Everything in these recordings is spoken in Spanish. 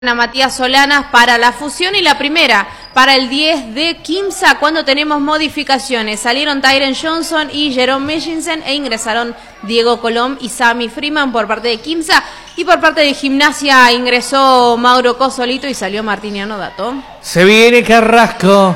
a Matías Solanas para la fusión y la primera para el 10 de Quimsa cuando tenemos modificaciones. Salieron Tyron Johnson y Jerome Michelsen e ingresaron Diego Colom y Sammy Freeman por parte de Quimsa, y por parte de Gimnasia ingresó Mauro Cosolito y salió Martiniano Dato. Se viene Carrasco,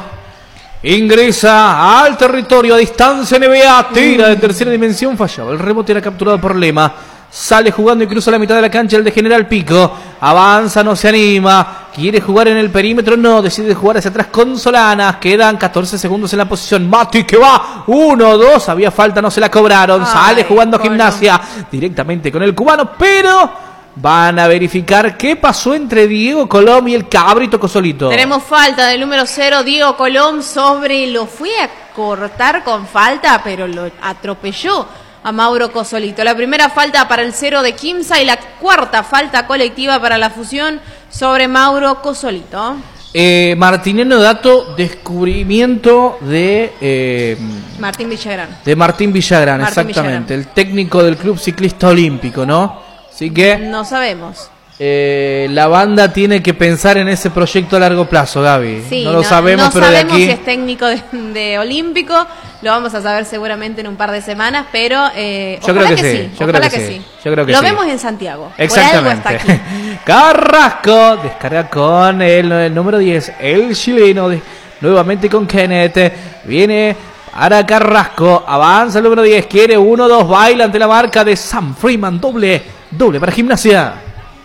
ingresa al territorio a distancia NBA, tira de tercera dimensión, fallaba, el rebote era capturado por Lema. Sale jugando y cruza la mitad de la cancha el de General Pico. Avanza, no se anima. Quiere jugar en el perímetro, no. Decide jugar hacia atrás con Solanas. Quedan 14 segundos en la posición. Mati que va. 1-2. Había falta, no se la cobraron. Sale jugando Gimnasia directamente con el cubano. Pero van a verificar qué pasó entre Diego Colom y el cabrito Cosolito. Tenemos falta del número 0, Diego Colom, lo fue a cortar con falta, pero lo atropelló a Mauro Cosolito. La primera falta para el 0 de Quimsa y la cuarta falta colectiva para la fusión sobre Mauro Cosolito. Martiniano Dato, descubrimiento de Martín Villagrán. De Martín Villagrán, exactamente. El técnico del Club Ciclista Olímpico, ¿no? Así que no sabemos. La banda tiene que pensar en ese proyecto a largo plazo, Gaby. Sí, no lo sabemos, pero de aquí... si es técnico de Olímpico, lo vamos a saber seguramente en un par de semanas, pero yo creo que sí. Yo creo que lo sí. vemos en Santiago. Exactamente. Por algo está aquí. Carrasco descarga con el número 10, el chileno, nuevamente con Kenneth. Viene para Carrasco, avanza el número 10, quiere 1-2, baila ante la marca de Sam Freeman, doble para Gimnasia.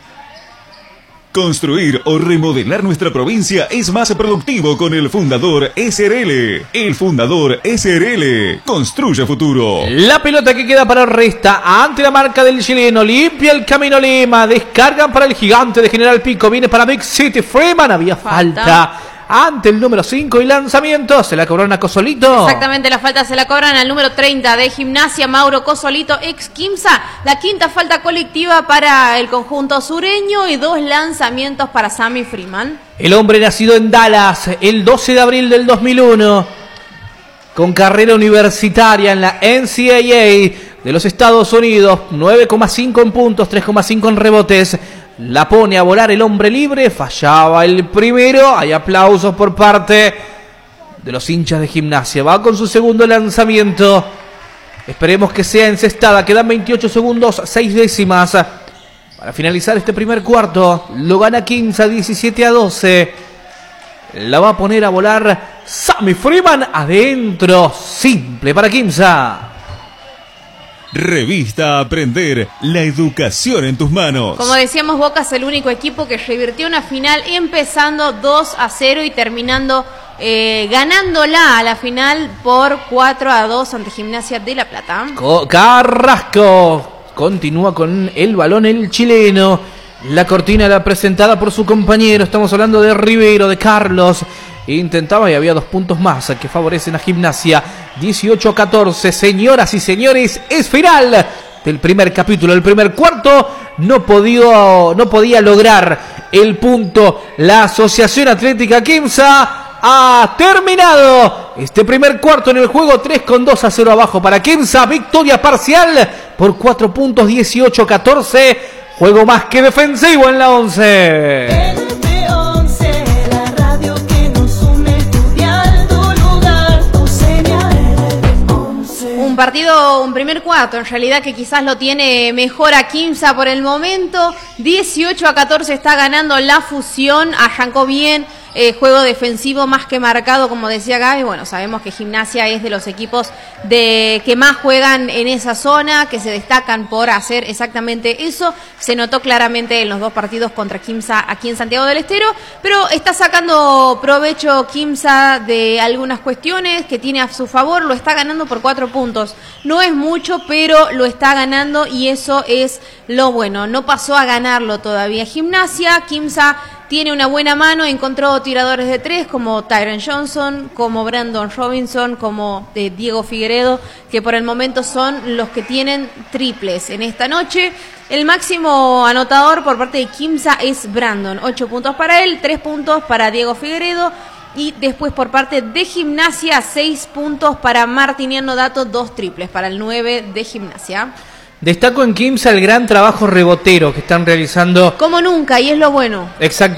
Construir o remodelar nuestra provincia es más productivo con el Fundador SRL. El Fundador SRL construye futuro. La pelota que queda para Resta ante la marca del chileno. Limpia el camino Lima. Descargan para el gigante de General Pico. Viene para Big City. Freeman. Había falta ante el número 5 y lanzamiento. Se la cobraron a Cosolito. Exactamente, la falta se la cobran al número 30 de Gimnasia, Mauro Cosolito, ex Quimsa. La quinta falta colectiva para el conjunto sureño y 2 lanzamientos para Sammy Freeman. El hombre nacido en Dallas el 12 de abril del 2001, con carrera universitaria en la NCAA de los Estados Unidos, 9,5 en puntos, 3,5 en rebotes. La pone a volar el hombre libre, fallaba el primero. Hay aplausos por parte de los hinchas de Gimnasia. Va con su segundo lanzamiento. Esperemos que sea encestada. Quedan 28 segundos, 6 décimas para finalizar este primer cuarto. Lo gana Quimsa 17-12. La va a poner a volar Sammy Freeman adentro. Simple para Quimsa. Revista Aprender, la educación en tus manos. Como decíamos, Boca es el único equipo que revirtió una final empezando 2-0 y terminando ganándola a la final por 4-2 ante Gimnasia de La Plata. Carrasco continúa con el balón el chileno. La cortina era presentada por su compañero. Estamos hablando de Rivero, de Carlos. Intentaba y había 2 puntos más que favorecen a Gimnasia. 18-14, señoras y señores, es final del primer capítulo. El primer cuarto no podía lograr el punto. La Asociación Atlética Quimsa ha terminado este primer cuarto en el juego 3-2 abajo para Quimsa. Victoria parcial por 4 puntos, 18-14. Juego más que defensivo en la 11. Un primer cuarto, en realidad, que quizás lo tiene mejor a Quimsa por el momento. 18-14 está ganando la fusión. Arrancó bien, juego defensivo más que marcado, como decía Gaby. Bueno, sabemos que Gimnasia es de los equipos que más juegan en esa zona, que se destacan por hacer exactamente eso. Se notó claramente en los 2 partidos contra Quimsa aquí en Santiago del Estero, pero está sacando provecho Quimsa de algunas cuestiones que tiene a su favor. Lo está ganando por 4 puntos. No es mucho, pero lo está ganando y eso es lo bueno. No pasó a ganarlo todavía Gimnasia. Quimsa tiene una buena mano, encontró tiradores de 3 como Tyron Johnson, como Brandon Robinson, como Diego Figueredo, que por el momento son los que tienen triples en esta noche. El máximo anotador por parte de Quimsa es Brandon, 8 puntos para él, 3 puntos para Diego Figueredo. Y después por parte de Gimnasia, 6 puntos para Martiniano Dato, 2 triples para el 9 de Gimnasia. Destaco en Quimsa el gran trabajo rebotero que están realizando. Como nunca, y es lo bueno. Exactamente.